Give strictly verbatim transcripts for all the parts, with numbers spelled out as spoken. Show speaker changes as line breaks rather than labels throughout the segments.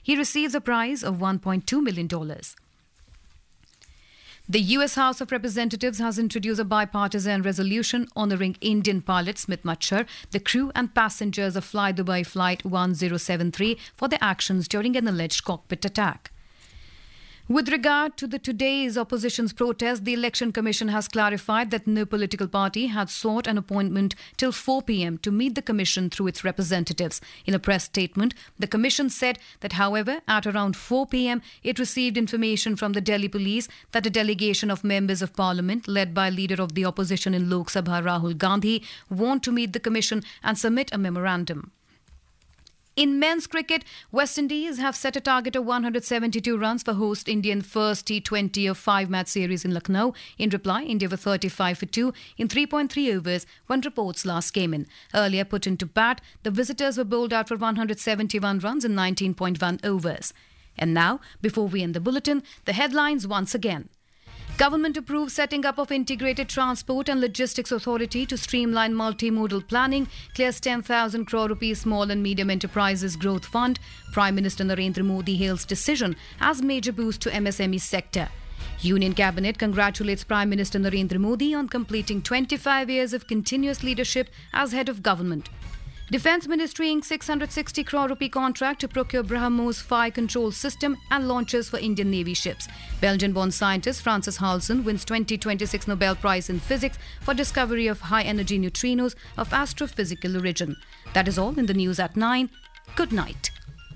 He receives a prize of one point two million dollars. The U S House of Representatives has introduced a bipartisan resolution honouring Indian pilot Smit Machar, the crew and passengers of Fly Dubai Flight one zero seven three, for their actions during an alleged cockpit attack. With regard to the today's opposition's protest, the Election Commission has clarified that no political party had sought an appointment till four p.m. to meet the Commission through its representatives. In a press statement, the Commission said that, however, at around four p.m, it received information from the Delhi police that a delegation of members of Parliament, led by leader of the opposition in Lok Sabha Rahul Gandhi, want to meet the Commission and submit a memorandum. In men's cricket, West Indies have set a target of one hundred seventy-two runs for host Indian first T twenty of five-match series in Lucknow. In reply, India were thirty-five for two in three point three overs when reports last came in. Earlier put into bat, the visitors were bowled out for one hundred seventy-one runs in nineteen point one overs. And now, before we end the bulletin, the headlines once again. Government approves setting up of Integrated Transport and Logistics Authority to streamline multimodal planning, clears ten thousand crore rupees Small and Medium Enterprises Growth Fund. Prime Minister Narendra Modi hails decision as major boost to M S M E sector. Union Cabinet congratulates Prime Minister Narendra Modi on completing twenty-five years of continuous leadership as head of government. Defence Ministry inked six hundred sixty crore rupee contract to procure BrahMos fire control system and launchers for Indian Navy ships. Belgian-born scientist Francis Halsen wins twenty twenty-six Nobel Prize in Physics for discovery of high-energy neutrinos of astrophysical origin. That is all in the news at nine. Good night.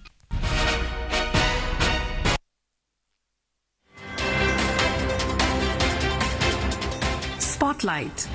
Spotlight.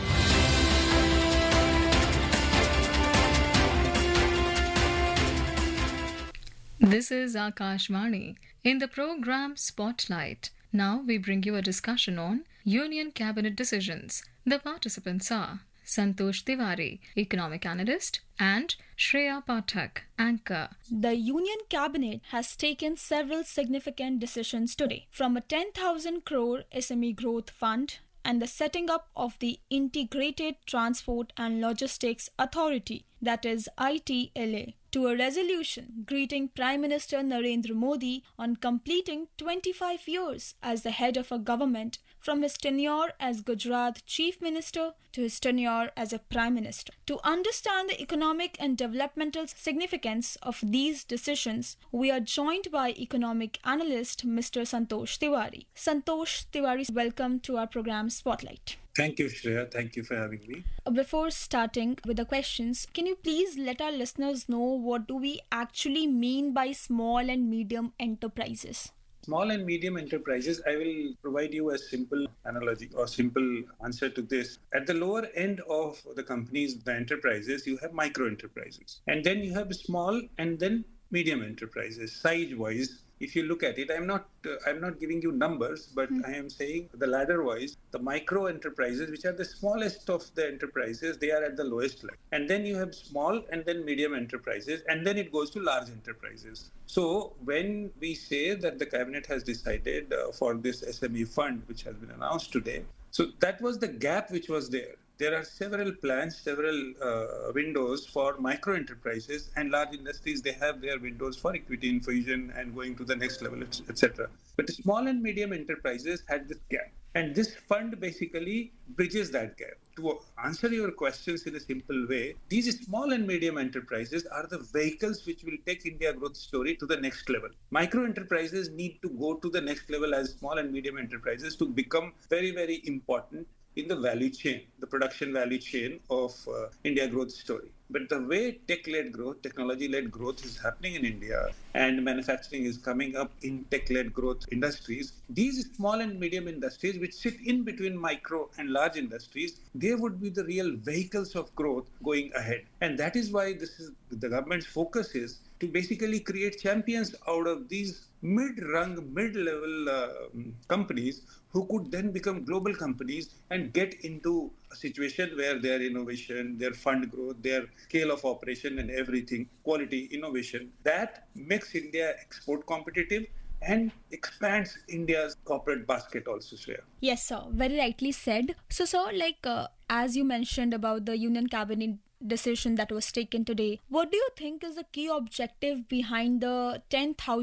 This is Akashvani. In the program Spotlight, now we bring you a discussion on Union Cabinet decisions. The participants are Santosh Tiwari, economic analyst, and Shreya Pathak, anchor.
The Union Cabinet has taken several significant decisions today, from a ten thousand crore S M E growth fund and the setting up of the Integrated Transport and Logistics Authority, that is I T L A, to a resolution greeting Prime Minister Narendra Modi on completing twenty-five years as the head of a government, from his tenure as Gujarat Chief Minister to his tenure as a Prime Minister. To understand the economic and developmental significance of these decisions, we are joined by economic analyst Mister Santosh Tiwari. Santosh Tiwari, welcome to our program Spotlight.
Thank you, Shreya. Thank you for having me.
Before starting with the questions, can you please let our listeners know what do we actually mean by small and medium enterprises?
Small and medium enterprises, I will provide you a simple analogy or simple answer to this. At the lower end of the companies, the enterprises, you have micro enterprises. And then you have small and then medium enterprises, size-wise. If you look at it, I'm not uh, I'm not giving you numbers, but mm. I am saying the ladder-wise, the micro enterprises, which are the smallest of the enterprises, they are at the lowest level. And then you have small and then medium enterprises, and then it goes to large enterprises. So when we say that the cabinet has decided uh, for this S M E fund, which has been announced today, so that was the gap which was there. There are several plans, several uh, windows for micro enterprises, and large industries, they have their windows for equity infusion and going to the next level, et cetera. But the small and medium enterprises had this gap. And this fund basically bridges that gap. To answer your questions in a simple way, these small and medium enterprises are the vehicles which will take India growth story to the next level. Micro enterprises need to go to the next level as small and medium enterprises to become very, very important in the value chain, the production value chain of uh, India growth story. But the way tech-led growth, technology-led growth is happening in India, and manufacturing is coming up in tech-led growth industries, these small and medium industries which sit in between micro and large industries, they would be the real vehicles of growth going ahead. And that is why this is the government's focus is to basically create champions out of these mid-rung, mid-level uh, companies who could then become global companies and get into a situation where their innovation, their fund growth, their scale of operation and everything, quality, innovation, that makes India export competitive and expands India's corporate basket also, Shreya.
Yes, sir. Very rightly said. So, sir, like uh, as you mentioned about the Union Cabinet decision that was taken today, what do you think is the key objective behind the ten thousand